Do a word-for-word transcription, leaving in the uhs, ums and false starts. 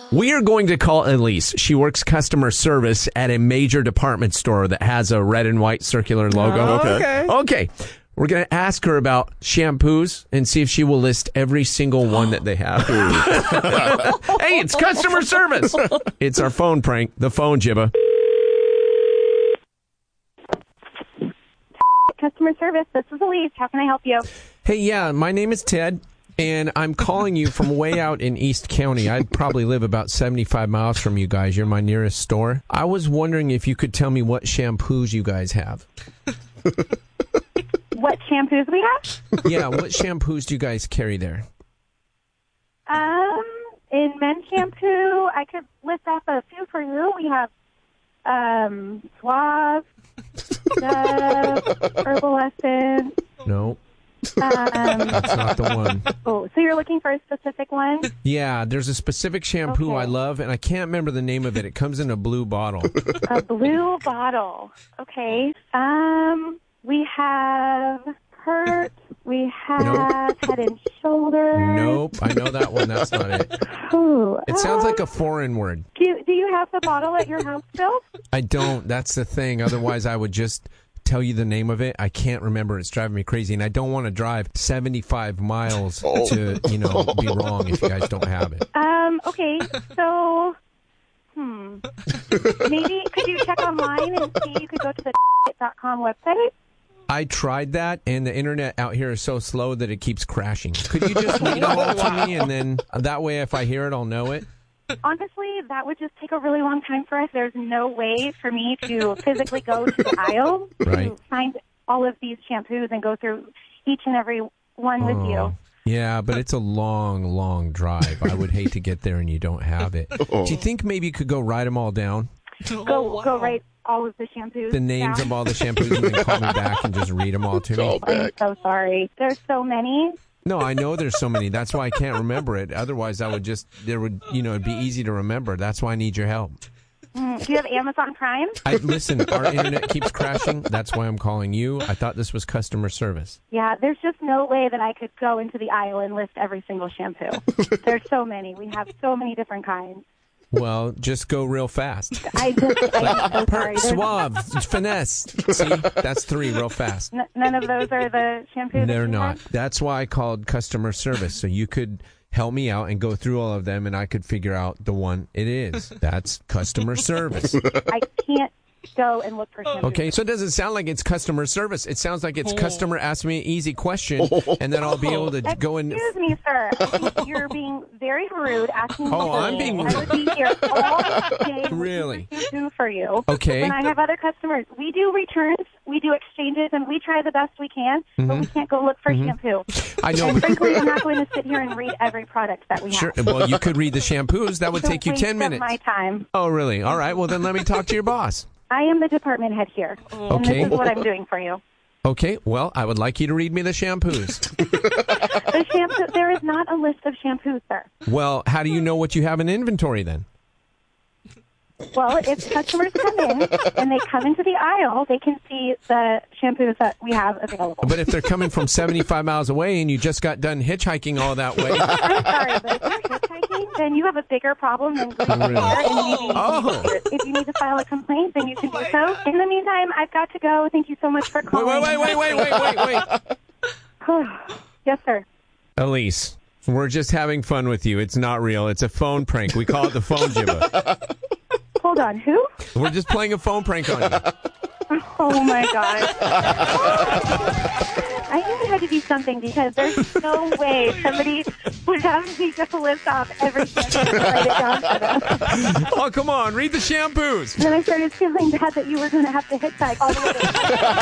We are going to call Elise. She works customer service at a major department store that has a red and white circular logo. Oh, okay. Okay. We're going to ask her about shampoos and see if she will list every single one that they have. Hey, it's customer service. It's our phone prank, the phone jibba. Customer service, this is Elise. How can I help you? Hey, yeah, my name is Ted, and I'm calling you from way out in East County. I probably live about seventy-five miles from you guys. You're my nearest store. I was wondering if you could tell me what shampoos you guys have. What shampoos we have? Yeah, what shampoos do you guys carry there? Um, in men's shampoo, I could list off a few for you. We have um, Suave, Dove, Herbal Essence. No, Um, that's not the one. oh, so you're looking for a specific one? Yeah, there's a specific shampoo Okay. I love, and I can't remember the name of it. It comes in a blue bottle. A blue bottle. Okay. Um, we have Pert. We have Nope. Head and Shoulders. Nope, I know that one. That's not it. Ooh, It sounds um, like a foreign word. Do you, do you have the bottle at your house still? I don't. That's the thing. Otherwise, I would just tell you the name of it. I can't remember. It's driving me crazy, and I don't want to drive seventy-five miles to, you know, be wrong if you guys don't have it. Um, okay, so, hmm. Maybe, could you check online and see? You could go to the dot com website. I tried that, and the internet out here is so slow that it keeps crashing. Could you just read it all to me, and then that way if I hear it, I'll know it? Honestly, that would just take a really long time for us. There's no way for me to physically go to the aisle Right. to find all of these shampoos and go through each and every one with Oh, you. Yeah, but it's a long, long drive. I would hate to get there and you don't have it. Do you think maybe you could go write them all down? Go, Oh, wow. go write all of the shampoos. The names down. of all the shampoos and then call me back and just read them all to me? I'm so sorry. There's so many. No, I know there's so many. That's why I can't remember it. Otherwise, I would just, there would, you know, it'd be easy to remember. That's why I need your help. Mm, do you have Amazon Prime? I Listen, our internet keeps crashing. That's why I'm calling you. I thought this was customer service. Yeah, there's just no way that I could go into the aisle and list every single shampoo. There's so many. We have so many different kinds. Well, just go real fast. I just, I'm so sorry. Per, There's- suave, finesse. See, that's three real fast. N- none of those are the shampoos. that They're you not. have? That's why I called customer service, so you could help me out and go through all of them, and I could figure out the one it is. That's customer service. I can't go and look for shampoos. Okay, so it doesn't sound like it's customer service. It sounds like it's customer ask me an easy question, and then I'll be able to go and... Excuse me, sir. I think you're being very rude asking me. Oh, I'm being I would be here all day Really? to do for you. Okay. When I have other customers, we do returns, we do exchanges, and we try the best we can, but we can't go look for shampoo. I know, And but... frankly, I'm not going to sit here and read every product that we Sure. have. Well, you could read the shampoos. That would It's a take you waste ten of minutes. my time. Oh, really? All right. Well, then let me talk to your boss. I am the department head here, and Okay. this is what I'm doing for you. Okay. Well, I would like you to read me the shampoos. The shampoo, there is not a list of shampoos, sir. Well, how do you know what you have in inventory then? Well, if customers come in and they come into the aisle, they can see the shampoos that we have available. But if they're coming from seventy-five miles away and you just got done hitchhiking all that way... I'm sorry, but if you're hitchhiking, then you have a bigger problem than going Oh, really? there. And maybe Oh. if you need to file a complaint, then you can do so. In the meantime, I've got to go. Thank you so much for Wait, calling. wait, wait, wait, wait, wait, wait, wait. Yes, sir. Elise, we're just having fun with you. It's not real. It's a phone prank. We call it the phone jibba. Hold on. Who? We're just playing a phone prank on you. Oh, my God. I knew it had to be something because there's no way somebody would have me just list off every shampoo and write it down for them. Oh, come on. Read the shampoos. And then I started feeling bad that you were going to have to hitchhike all the way to